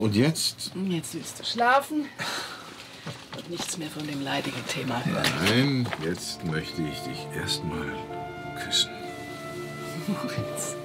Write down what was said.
Und jetzt? Jetzt willst du schlafen und nichts mehr von dem leidigen Thema hören. Nein, jetzt möchte ich dich erstmal küssen. Moritz.